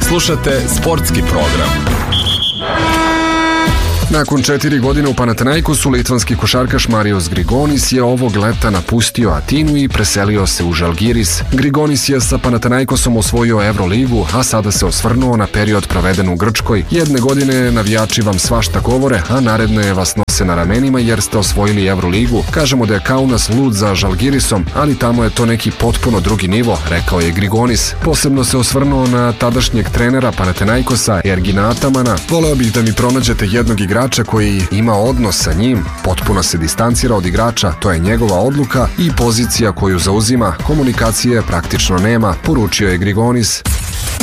Slušate sportski program. Nakon 4 godine u Panathinaikosu, litvanski košarkaš Marios Grigonis je ovog leta napustio Atinu i preselio se u Žalgiris. Grigonis je sa Panathinaikosom osvojio Euroligu, a sada se osvrnuo na period proveden u Grčkoj. Jedne godine navijači vam svašta govore, a naredne vas nose na ramenima jer ste osvojili Euroligu. Kažemo da je Kaunas lud za Žalgirisom, ali tamo je to neki potpuno drugi nivo, rekao je Grigonis. Posebno se osvrnuo na tadašnjeg trenera Panathinaikosa, Ergina Atamana. Voleo bih da mi pronađete jednog igrača koji ima odnos sa njim, potpuno se distancira od igrača, to je njegova odluka i pozicija koju zauzima, komunikacije praktično nema, poručio je Grigonis.